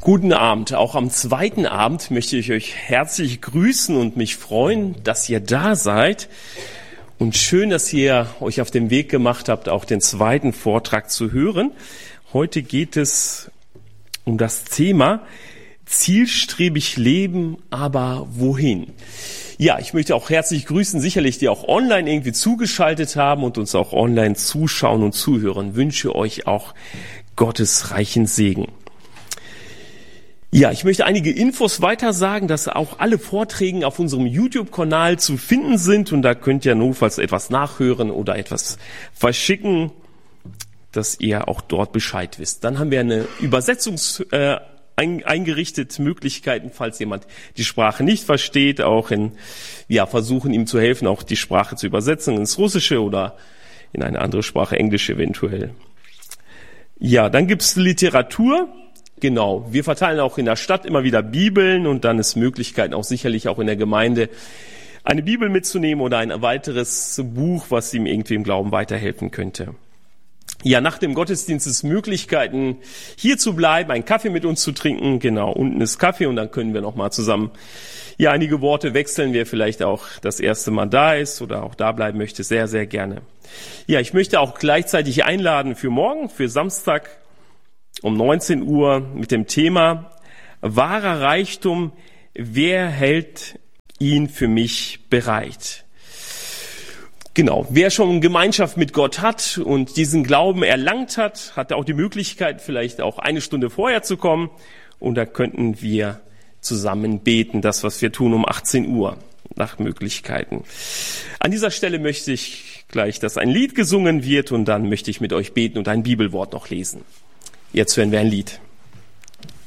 Guten Abend. Auch am zweiten Abend möchte ich euch herzlich grüßen und mich freuen, dass ihr da seid. Und schön, dass ihr euch auf den Weg gemacht habt, auch den zweiten Vortrag zu hören. Heute geht es um das Thema zielstrebig leben, aber wohin? Ja, ich möchte auch herzlich grüßen, sicherlich die auch online irgendwie zugeschaltet haben und uns auch online zuschauen und zuhören. Wünsche euch auch Gottes reichen Segen. Ja, ich möchte einige Infos weiter sagen, dass auch alle Vorträge auf unserem YouTube-Kanal zu finden sind und da könnt ihr notfalls etwas nachhören oder etwas verschicken, dass ihr auch dort Bescheid wisst. Dann haben wir eine eingerichtet Möglichkeiten, falls jemand die Sprache nicht versteht, auch versuchen ihm zu helfen, auch die Sprache zu übersetzen ins Russische oder in eine andere Sprache, Englisch eventuell. Ja, dann gibt's Literatur. Genau, wir verteilen auch in der Stadt immer wieder Bibeln und dann ist Möglichkeiten auch sicherlich auch in der Gemeinde eine Bibel mitzunehmen oder ein weiteres Buch, was ihm irgendwie im Glauben weiterhelfen könnte. Ja, nach dem Gottesdienst ist Möglichkeiten, hier zu bleiben, einen Kaffee mit uns zu trinken. Genau, unten ist Kaffee und dann können wir nochmal zusammen einige Worte wechseln, wer vielleicht auch das erste Mal da ist oder auch da bleiben möchte, sehr, sehr gerne. Ja, ich möchte auch gleichzeitig einladen für morgen, für Samstag um 19 Uhr mit dem Thema wahrer Reichtum, wer hält ihn für mich bereit? Genau, wer schon Gemeinschaft mit Gott hat und diesen Glauben erlangt hat, hat auch die Möglichkeit, vielleicht auch eine Stunde vorher zu kommen und da könnten wir zusammen beten, das, was wir tun, um 18 Uhr nach Möglichkeiten. An dieser Stelle möchte ich gleich, dass ein Lied gesungen wird und dann möchte ich mit euch beten und ein Bibelwort noch lesen. Jetzt hören wir ein Lied.